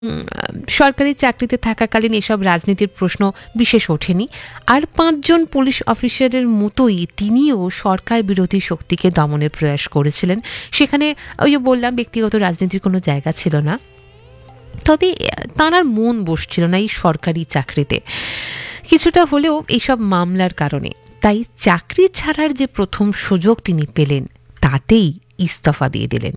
সরকারি চাকরিতে থাকাকালীন এসব রাজনীতির প্রশ্ন বিশেষ ওঠেনি। আর 5 জন পুলিশ অফিসারের মতোই তিনিও সরকার বিরোধী শক্তিকে দমনের প্রয়াস করেছিলেন। সেখানে ওই যে বললাম, ব্যক্তিগত রাজনীতির কোনো জায়গা ছিল না। তবে তাঁর আর মন বসছিল না এই সরকারি চাকরিতে, কিছুটা হলেও এইসব মামলার কারণে। তাই চাকরি ছাড়ার যে প্রথম সুযোগ তিনি পেলেন, তাতেই ইস্তফা দিয়ে দিলেন।